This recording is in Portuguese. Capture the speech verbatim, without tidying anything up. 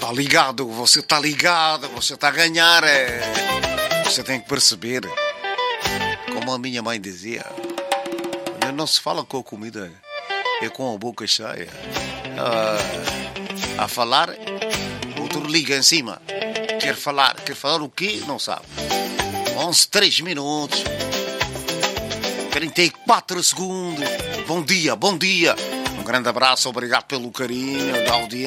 Tá ligado, você tá ligado, você tá a ganhar. É... Você tem que perceber. Como a minha mãe dizia, não se fala com a comida, é com a boca cheia. Ah, a falar, o outro liga em cima. Quer falar, quer falar o quê? Não sabe. onze, três minutos. trinta e quatro segundos. Bom dia, bom dia. Um grande abraço, obrigado pelo carinho da audiência.